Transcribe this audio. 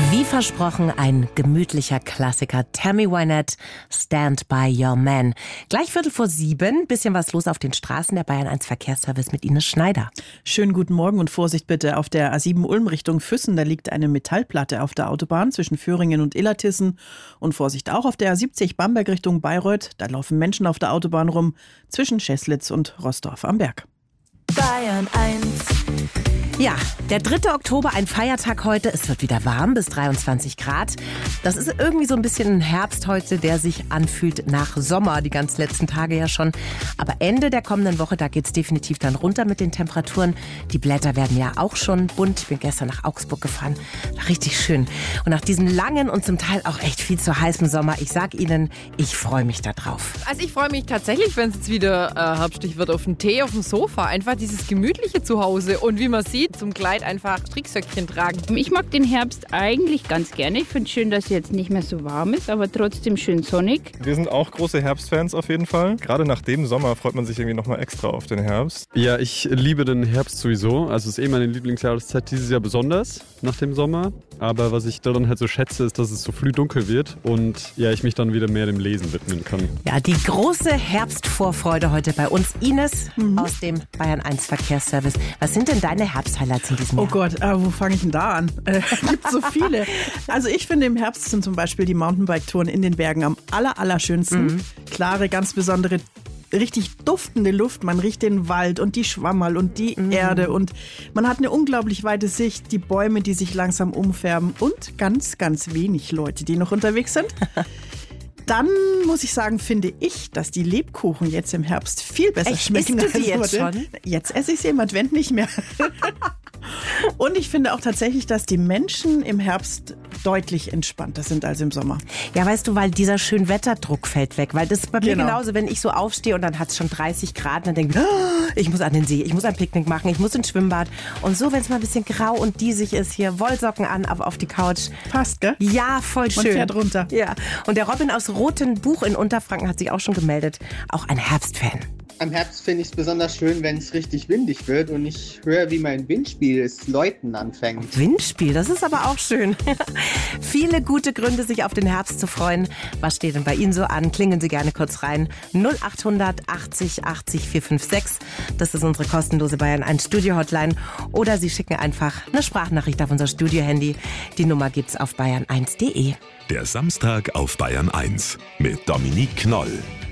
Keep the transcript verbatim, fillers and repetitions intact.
Wie versprochen, ein gemütlicher Klassiker. Tammy Wynette, Stand by Your Man. Gleich Viertel vor sieben, bisschen was los auf den Straßen. Der Bayern eins Verkehrsservice mit Ines Schneider. Schönen guten Morgen und Vorsicht bitte auf der A sieben Ulm Richtung Füssen. Da liegt eine Metallplatte auf der Autobahn zwischen Föhringen und Illertissen. Und Vorsicht auch auf der A siebzig Bamberg Richtung Bayreuth. Da laufen Menschen auf der Autobahn rum zwischen Scheßlitz und Roßdorf am Berg. Bayern eins. Ja, der dritte Oktober, ein Feiertag heute. Es wird wieder warm, bis dreiundzwanzig Grad. Das ist irgendwie so ein bisschen ein Herbst heute, der sich anfühlt nach Sommer, die ganz letzten Tage ja schon. Aber Ende der kommenden Woche, da geht's definitiv dann runter mit den Temperaturen. Die Blätter werden ja auch schon bunt. Ich bin gestern nach Augsburg gefahren. War richtig schön. Und nach diesem langen und zum Teil auch echt viel zu heißen Sommer, ich sag Ihnen, ich freue mich da drauf. Also ich freue mich tatsächlich, wenn es jetzt wieder äh, herbstlich wird, auf den Tee, auf dem Sofa. Einfach dieses gemütliche Zuhause. Und wie man sieht, zum Kleid einfach Stricksöckchen tragen. Ich mag den Herbst eigentlich ganz gerne. Ich finde es schön, dass es jetzt nicht mehr so warm ist, aber trotzdem schön sonnig. Wir sind auch große Herbstfans auf jeden Fall. Gerade nach dem Sommer freut man sich irgendwie nochmal extra auf den Herbst. Ja, ich liebe den Herbst sowieso. Also es ist eh meine Lieblingsjahreszeit dieses Jahr besonders nach dem Sommer. Aber was ich daran halt so schätze, ist, dass es so früh dunkel wird und ja, ich mich dann wieder mehr dem Lesen widmen kann. Ja, die große Herbstvorfreude heute bei uns. Ines mhm. aus dem Bayern eins Verkehrsservice. Was sind denn deine Herbst-Highlights in diesem Jahr? Oh Gott, äh, wo fange ich denn da an? Äh, gibt so viele. Also ich finde, im Herbst sind zum Beispiel die Mountainbike-Touren in den Bergen am aller, allerschönsten. Mhm. Klare, ganz besondere, richtig duftende Luft. Man riecht den Wald und die Schwammerl und die mhm. Erde und man hat eine unglaublich weite Sicht, die Bäume, die sich langsam umfärben und ganz, ganz wenig Leute, die noch unterwegs sind. Dann muss ich sagen, finde ich, dass die Lebkuchen jetzt im Herbst viel besser Echt? schmecken. Isst du die als jetzt heute. schon? Jetzt esse ich sie im Advent nicht mehr. Und ich finde auch tatsächlich, dass die Menschen im Herbst deutlich entspannter sind als im Sommer. Ja, weißt du, weil dieser Schönwetterdruck fällt weg. Weil das ist bei mir Genau. genauso, wenn ich so aufstehe und dann hat es schon dreißig Grad, dann denke ich, oh, ich muss an den See, ich muss ein Picknick machen, ich muss ins Schwimmbad. Und so, wenn es mal ein bisschen grau und diesig ist, hier Wollsocken an, aber auf die Couch. Passt, gell? Ja, voll schön. Man fährt runter. Ja. Und der Robin aus Rothenbuch in Unterfranken hat sich auch schon gemeldet. Auch ein Herbstfan. Am Herbst finde ich es besonders schön, wenn es richtig windig wird und ich höre, wie mein Windspiel das Läuten anfängt. Windspiel, das ist aber auch schön. Viele gute Gründe, sich auf den Herbst zu freuen. Was steht denn bei Ihnen so an? Klingen Sie gerne kurz rein. null acht hundert achtzig achtzig vier fünf sechs. Das ist unsere kostenlose Bayern eins Studio-Hotline. Oder Sie schicken einfach eine Sprachnachricht auf unser Studio-Handy. Die Nummer gibt's auf bayern eins punkt de. Der Samstag auf Bayern eins mit Dominique Knoll.